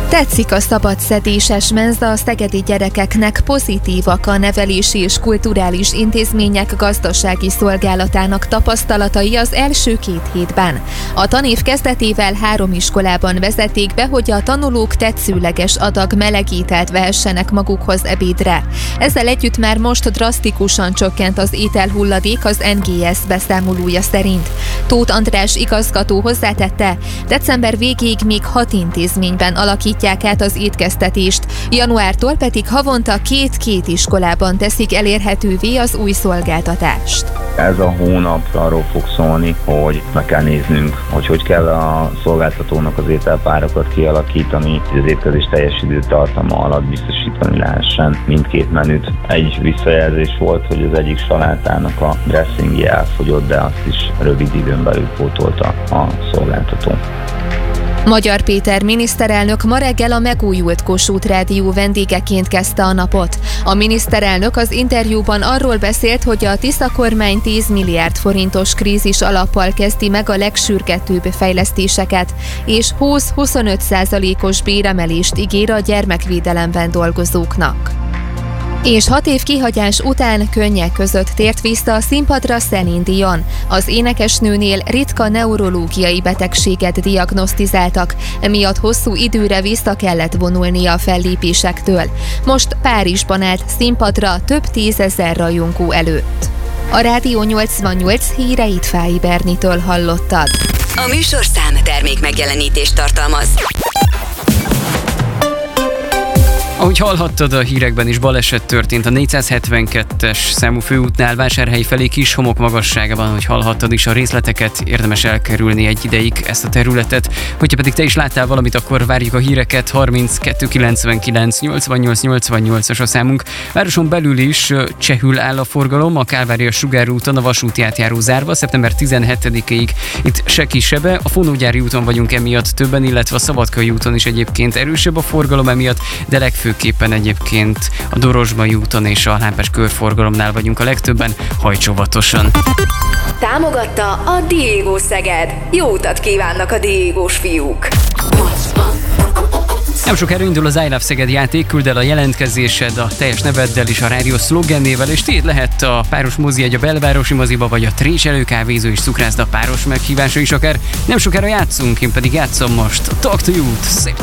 Tetszik a szabadszedéses menza, a szegedi gyerekeknek, pozitívak a nevelési és kulturális intézmények gazdasági szolgálatának tapasztalatai az első 2 hétben. A tanév kezdetével 3 iskolában vezették be, hogy a tanulók tetszőleges adag meleg ételt vehessenek magukhoz ebédre. Ezzel együtt már most drasztikusan csökkent az ételhulladék az NGS beszámolója szerint. Tóth András igazgató hozzátette, december végéig még 6 intézményben alakítják át az étkeztetést, januártól pedig havonta 2 iskolában teszik elérhetővé az új szolgáltatást. Ez a hónap arról fog szólni, hogy meg kell néznünk, hogy kell a szolgáltatónak az ételpárokat kialakítani, hogy az étkezés teljes időtartama alatt biztosítani lehessen mindkét menüt. Egy visszajelzés volt, hogy az egyik salátának a dressingje elfogyott, de azt is rövid időn belül pótolta a szolgáltató. Magyar Péter miniszterelnök ma reggel a megújult Kossuth Rádió vendégeként kezdte a napot. A miniszterelnök az interjúban arról beszélt, hogy a Tisza kormány 10 milliárd forintos krízis alappal kezdi meg a legsürgetőbb fejlesztéseket, és 20-25%-os béremelést ígér a gyermekvédelemben dolgozóknak. És 6 év kihagyás után könnyek között tért vissza a színpadra Celine Dion. Az énekesnőnél ritka neurológiai betegséget diagnosztizáltak, emiatt hosszú időre vissza kellett vonulnia a fellépésektől. Most Párizsban állt színpadra több 10 000 rajongó előtt. A Rádió 88 híreit Fáy Bernitől hallottad. A műsorszám termék megjelenítést tartalmaz. Ahogy hallhattad, a hírekben is baleset történt a 472-es számú főútnál Vásárhely felé kis homok magasságában, hogy hallhattad is a részleteket, érdemes elkerülni egy ideig ezt a területet. Hogyha pedig te is láttál valamit, akkor várjuk a híreket, 32 99 88 88-as a számunk. Városon belül is csehül áll a forgalom, a Kálvária Sugár úton a vasúti átjáró zárva, szeptember 17-ig itt se kisebbe, a Fonógyári úton vagyunk emiatt többen, illetve a Szabadkai úton is egyébként erősebb a forgalom emiatt, de legfőképpen egyébként a Dorosbai úton és a Lámpás körforgalomnál vagyunk a legtöbben, hajts óvatosan. Támogatta a Diego Szeged. Jó utat kívánnak a Diegós fiúk! Nem sokára indul az I Love Szeged játék, küld el a jelentkezésed a teljes neveddel és a rádió szlogennével, és tiéd lehet a páros mozijegy a belvárosi moziba, vagy a Tréselő kávézó és cukrászda páros meghívása is akár. Nem sokára játszunk, én pedig játszom most. Talk to You-t!